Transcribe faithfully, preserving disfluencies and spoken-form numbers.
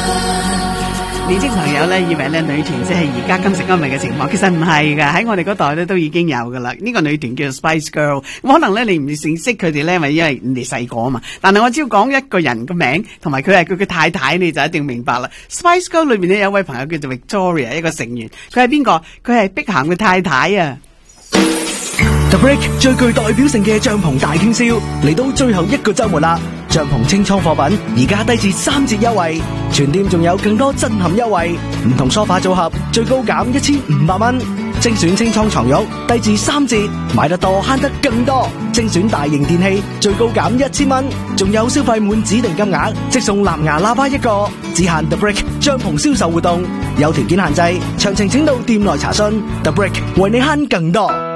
年輕朋友咧以為咧女團即係而家今時今日嘅情況，其實唔係噶，喺我哋嗰代咧都已經有噶啦。呢個女團叫做 Spice Girl， 可能咧你唔認識佢哋咧，因為因為你細個啊嘛。但係我只要講一個人個名，同埋佢係佢嘅太太，你就一定明白啦。Spice Girl 裏面咧有一位朋友叫做 Victoria， 一個成員，佢係邊個？佢係碧咸嘅太太啊。 The Break 最具代表性嘅帳篷大傾銷嚟到最後一個週末啦！帳篷清倉貨品而家低至三折優惠，全店仲有更多震撼優惠，唔同梳化組合最高減一千五百蚊，精選清倉床褥低至三折，買得多慳得更多，精選大型電器最高減一千蚊，仲有消費滿指定金額即送藍牙喇叭一個，只限 The Break 帳篷銷售活動，有條件限制，詳情請到店內查詢。The Break 為你慳更多。